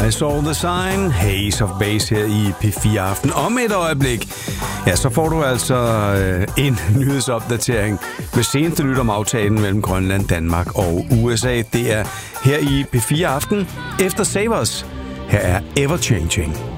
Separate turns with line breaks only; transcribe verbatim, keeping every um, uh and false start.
I saw the sign, Haze of Base her i P fire Aften. Om et øjeblik, ja, så får du altså øh, en nyhedsopdatering med seneste nyt om aftalen mellem Grønland, Danmark og U S A. Det er her i P fire Aften efter Savers. Her er Ever Changing.